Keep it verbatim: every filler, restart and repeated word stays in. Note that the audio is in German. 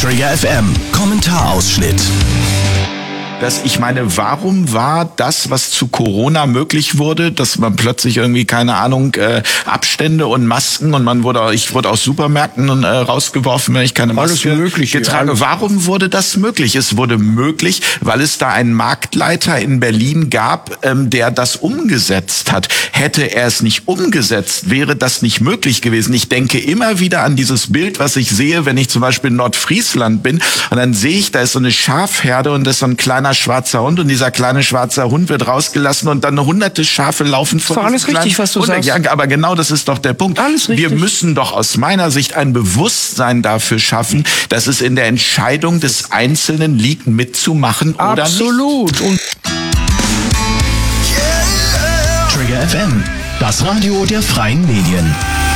Trigger F M, Kommentarausschnitt. Dass ich meine, warum war das, was zu Corona möglich wurde, dass man plötzlich irgendwie, keine Ahnung, äh, Abstände und Masken und man wurde, ich wurde aus Supermärkten äh, rausgeworfen, wenn ich keine Maske Alles Mögliche, getragen habe. Warum wurde das möglich? Es wurde möglich, weil es da einen Marktleiter in Berlin gab, ähm, der das umgesetzt hat. Hätte er es nicht umgesetzt, wäre das nicht möglich gewesen. Ich denke immer wieder an dieses Bild, was ich sehe, wenn ich zum Beispiel in Nordfriesland bin und dann sehe ich, da ist so eine Schafherde und das ist so ein kleiner schwarzer Hund und dieser kleine schwarze Hund wird rausgelassen und dann hunderte Schafe laufen vor. Das ist alles richtig, was du Hund. sagst. Ja, aber genau das ist doch der Punkt. Alles richtig. Wir müssen doch aus meiner Sicht ein Bewusstsein dafür schaffen, dass es in der Entscheidung des Einzelnen liegt, mitzumachen oder nicht. Absolut. Und Trigger F M, das Radio der freien Medien.